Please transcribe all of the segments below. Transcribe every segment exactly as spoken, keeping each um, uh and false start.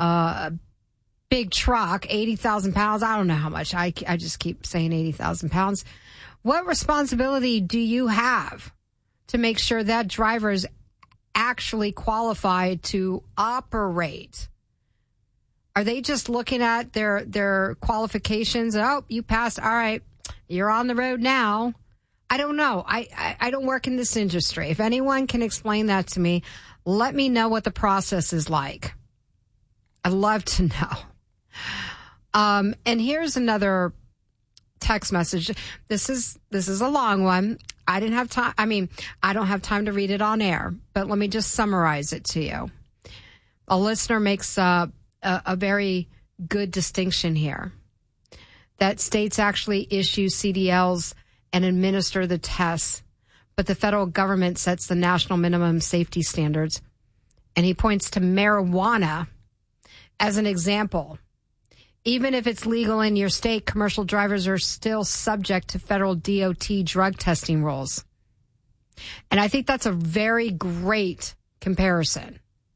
uh, big truck, eighty thousand pounds. I don't know how much. I, I just keep saying eighty thousand pounds. What responsibility do you have to make sure that driver is actually qualified to operate? Are they just looking at their their qualifications? Oh, you passed. All right, you're on the road now. I don't know. I, I, I don't work in this industry. If anyone can explain that to me, let me know what the process is like. I'd love to know. Um, and here's another text message. This is this is a long one. I didn't have time. I mean, I don't have time to read it on air, but let me just summarize it to you. A listener makes uh, a, a very good distinction here that states actually issue C D Ls and administer the tests, but the federal government sets the national minimum safety standards. And he points to marijuana as an example. Even if it's legal in your state, commercial drivers are still subject to federal D O T drug testing rules. And I think that's a very great comparison.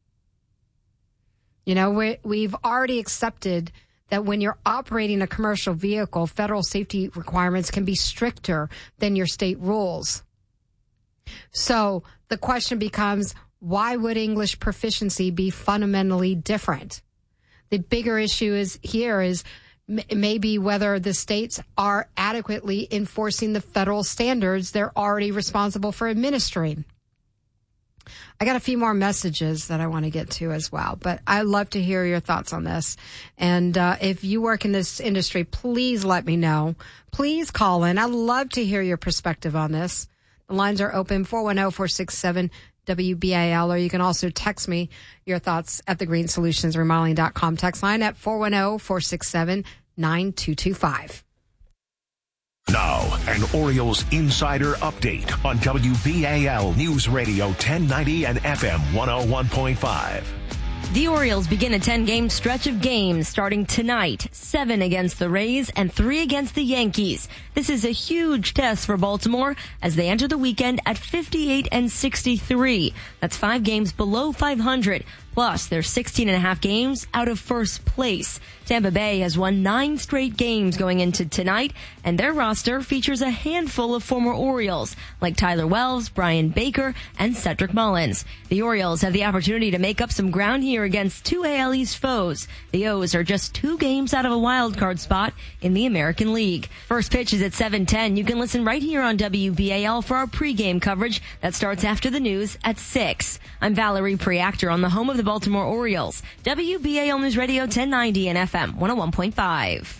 You know, we, we've already accepted that when you're operating a commercial vehicle, federal safety requirements can be stricter than your state rules. So the question becomes, why would English proficiency be fundamentally different? The bigger issue is here is m- maybe whether the states are adequately enforcing the federal standards they're already responsible for administering. I got a few more messages that I want to get to as well, but I'd love to hear your thoughts on this. And uh, if you work in this industry, please let me know. Please call in. I'd love to hear your perspective on this. The lines are open, four one zero, four six seven, W B I L, or you can also text me your thoughts at the green solutions remodeling dot com text line at four one zero, four six seven, nine two two five. Now, an Orioles insider update on W B A L News Radio ten ninety and F M one oh one point five. The Orioles begin a ten-game stretch of games starting tonight, seven against the Rays and three against the Yankees. This is a huge test for Baltimore as they enter the weekend at fifty-eight and sixty-three. That's five games below five hundred. Plus, they're sixteen and a half games out of first place. Tampa Bay has won nine straight games going into tonight, and their roster features a handful of former Orioles, like Tyler Wells, Brian Baker, and Cedric Mullins. The Orioles have the opportunity to make up some ground here against two A L East foes. The O's are just two games out of a wild card spot in the American League. First pitch is at seven ten. You can listen right here on W B A L for our pregame coverage that starts after the news at six. I'm Valerie Preactor on the home of the Baltimore Orioles, W B A L News Radio ten ninety and F M one oh one point five.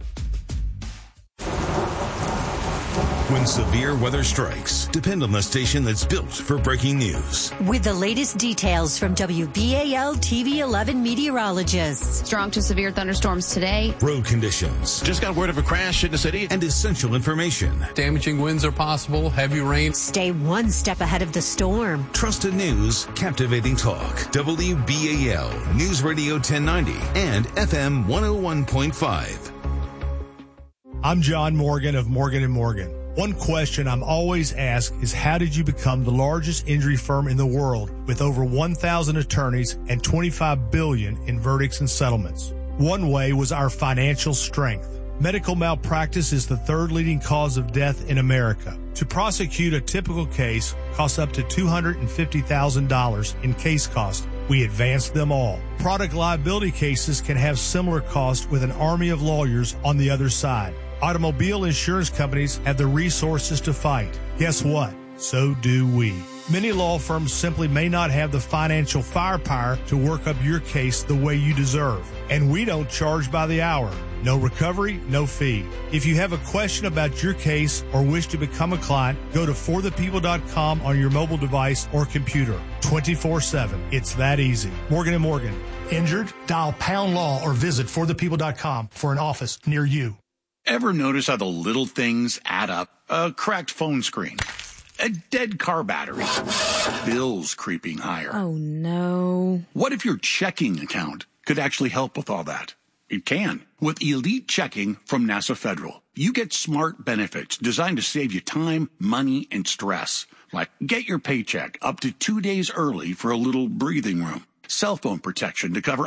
When severe weather strikes, depend on the station that's built for breaking news. With the latest details from W B A L T V eleven meteorologists. Strong to severe thunderstorms today. Road conditions. Just got word of a crash in the city. And essential information. Damaging winds are possible, heavy rain. Stay one step ahead of the storm. Trusted news, captivating talk. W B A L News Radio ten ninety and F M one oh one point five. I'm John Morgan of Morgan and Morgan. One question I'm always asked is, how did you become the largest injury firm in the world with over one thousand attorneys and twenty-five billion dollars in verdicts and settlements? One way was our financial strength. Medical malpractice is the third leading cause of death in America. To prosecute a typical case costs up to two hundred fifty thousand dollars in case costs. We advance them all. Product liability cases can have similar costs with an army of lawyers on the other side. Automobile insurance companies have the resources to fight. Guess what? So do we. Many law firms simply may not have the financial firepower to work up your case the way you deserve. And we don't charge by the hour. No recovery, no fee. If you have a question about your case or wish to become a client, go to for the people dot com on your mobile device or computer. twenty-four seven. It's that easy. Morgan and Morgan. Injured? Dial pound law or visit for the people dot com for an office near you. Ever notice how the little things add up? A cracked phone screen, a dead car battery, bills creeping higher. Oh, no. What if your checking account could actually help with all that? It can. With Elite Checking from NASA Federal, you get smart benefits designed to save you time, money, and stress. Like get your paycheck up to two days early for a little breathing room, cell phone protection to cover